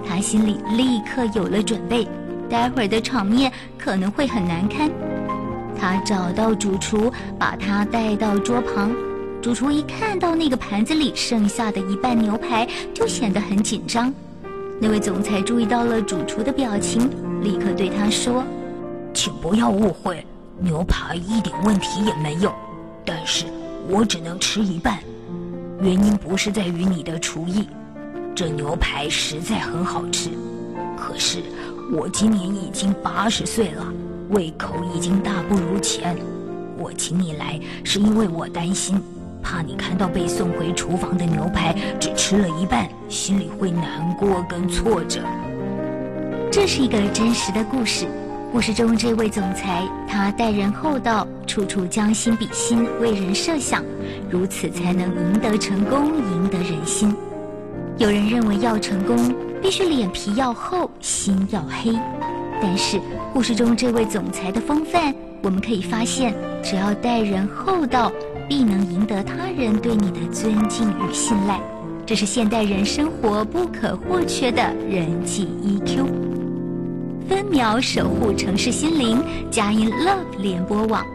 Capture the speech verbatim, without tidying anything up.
他心里立刻有了准备，待会儿的场面可能会很难堪。他找到主厨，把他带到桌旁。主厨一看到那个盘子里剩下的一半牛排，就显得很紧张。那位总裁注意到了主厨的表情，立刻对他说： 请不要误会，牛排一点问题也没有，但是我只能吃一半。原因不是在于你的厨艺，这牛排实在很好吃，可是我今年已经八十岁了，胃口已经大不如前。我请你来是因为我担心，怕你看到被送回厨房的牛排只吃了一半，心里会难过跟挫折。 这是一个真实的故事。故事中这位总裁，他待人厚道，处处将心比心，为人设想，如此才能赢得成功，赢得人心。有人认为要成功，必须脸皮要厚，心要黑。但是故事中这位总裁的风范，我们可以发现，只要待人厚道，必能赢得他人对你的尊敬与信赖。这是现代人生活不可或缺的人际 E Q。分秒守护城市心灵，佳音 Love 联播网。